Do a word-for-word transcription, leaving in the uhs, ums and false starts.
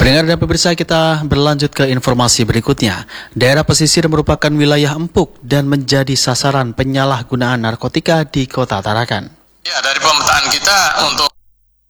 Pendengar dan pemirsa, kita berlanjut ke informasi berikutnya. Daerah pesisir merupakan wilayah empuk dan menjadi sasaran penyalahgunaan narkotika di Kota Tarakan. Ya, dari pemetaan kita untuk